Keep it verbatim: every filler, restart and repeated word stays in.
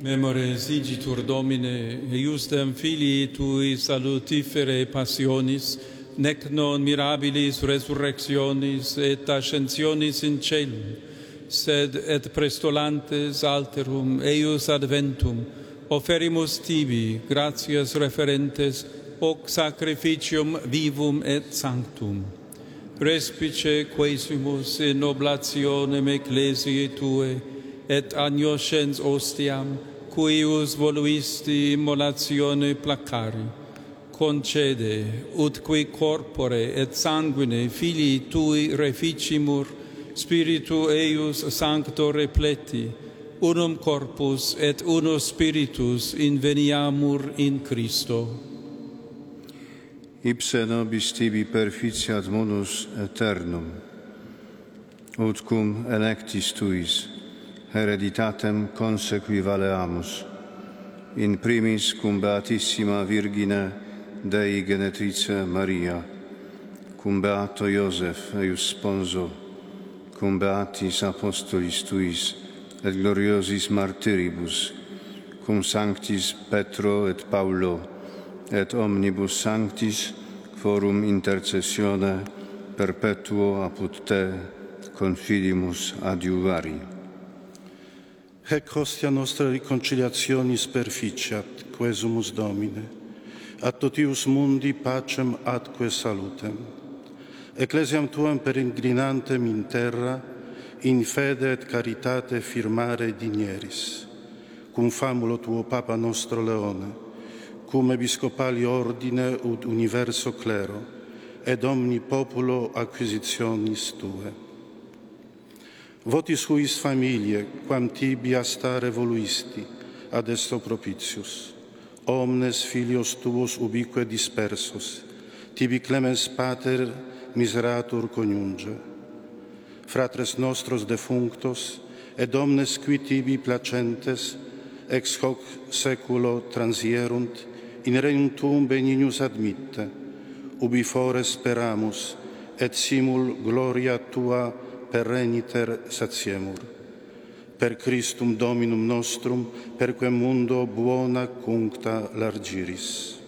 Memores igitur Domine, eiusdem filii tui salutifere passionis, nec non mirabilis resurrectionis et ascensionis in celum, sed et prestolantes alterum eius adventum, oferimus tibi gratias referentes hoc sacrificium vivum et sanctum. Respice quaesimus in oblationem ecclesiae Tue, et agnoscens ostiam, cuius voluisti immolatione placari, concede, ut qui corpore et sanguine filii Tui reficimur, spiritu eius sancto repleti, unum corpus et unus spiritus inveniamur in Christo. Ipse nobis tibi perficiat munus aeternum, ut cum electis tuis hereditatem consequivaleamus, in primis cum Beatissima Virgine Dei Genetrice Maria, cum Beato Iosef eius sponso, cum Beatis Apostolis tuis et gloriosis martyribus, cum Sanctis Petro et Paulo, et omnibus sanctis forum intercessione perpetuo apud Te confidimus adiuvari. Hec hostia nostra reconciliationis perficiat, quesumus Domine, ad totius mundi pacem atque salutem. Ecclesiam Tuam peregrinantem in terra, in fede et caritate firmare digneris, cum famulo Tuo Papa nostro Leone, cum episcopali ordine ut universo clero, ed omni populo acquisitionis Tue. Votis huis familie, quam Tibi a stare voluisti, ad esto propitius, omnes filios Tuos ubique dispersos, Tibi clemens Pater miseratur coniunge. Fratres nostros defunctos, ed omnes qui Tibi placentes, ex hoc seculo transierunt, in regnum Tuum benignus admitte, ubi fore speramus, et simul gloria Tua pereniter satiemur. Per Christum Dominum nostrum, per quem mundo buona cuncta largiris.